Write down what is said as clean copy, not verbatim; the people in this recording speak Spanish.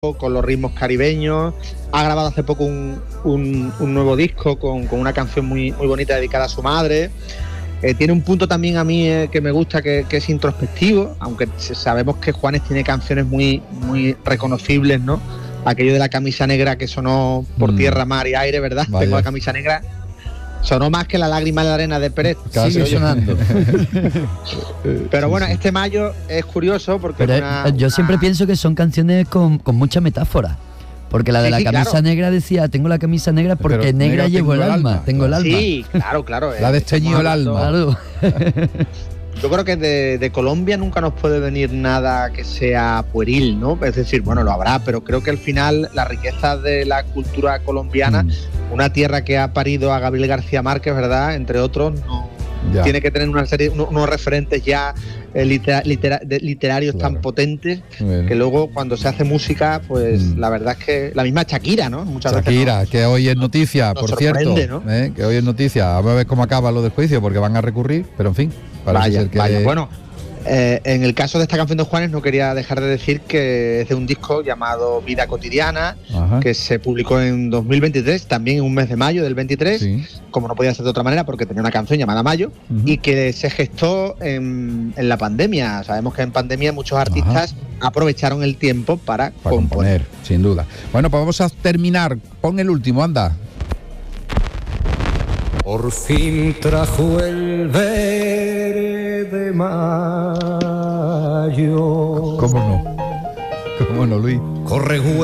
con los ritmos caribeños. Ha grabado hace poco un nuevo disco con una canción muy bonita dedicada a su madre. Tiene un punto también a mí que me gusta, que es introspectivo, aunque sabemos que Juanes tiene canciones muy reconocibles, ¿no? Aquello de la camisa negra que sonó por tierra, mar y aire, ¿verdad? Vaya. Tengo la camisa negra. Sonó más que la lágrima de la arena de Pérez. Sigue sonando. Pero bueno, este Mayo es curioso porque Pero yo siempre pienso que son canciones con mucha metáfora. Porque la de la camisa negra decía, tengo la camisa negra porque Pero negra llevo el alma. Tengo el alma. Sí, claro. La desteñido el alma. Claro. Yo creo que de Colombia nunca nos puede venir nada que sea pueril, ¿no? Es decir, bueno, lo habrá, pero creo que al final la riqueza de la cultura colombiana, una tierra que ha parido a Gabriel García Márquez, ¿verdad? Entre otros, tiene que tener una serie, unos referentes ya literarios tan potentes que luego cuando se hace música, pues la verdad es que la misma Shakira, ¿no? Muchas Shakira, veces que hoy es noticia, por cierto, ¿no? Que hoy es noticia. Vamos a ver cómo acaba lo del juicio, porque van a recurrir, pero en fin, parece ser que... Bueno, en el caso de esta canción de Juanes no quería dejar de decir que es de un disco llamado Vida Cotidiana, que se publicó en 2023, también en un mes de mayo del 23, como no podía ser de otra manera porque tenía una canción llamada Mayo, y que se gestó en la pandemia. Sabemos que en pandemia muchos artistas aprovecharon el tiempo para componer. Sin duda. Bueno, pues vamos a terminar. Pon el último, anda. Por fin trajo el verde mayo. ¿Cómo no? ¿Cómo no, Luis? Corre